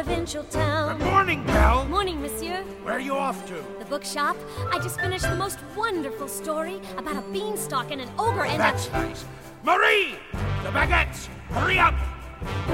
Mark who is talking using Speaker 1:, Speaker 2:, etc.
Speaker 1: provincial town.
Speaker 2: Good morning, Belle.
Speaker 1: Morning, monsieur.
Speaker 2: Where are you off to?
Speaker 1: The bookshop. I just finished the most wonderful story about a beanstalk and an ogre and
Speaker 2: That's nice. Marie! The baguettes! Hurry up!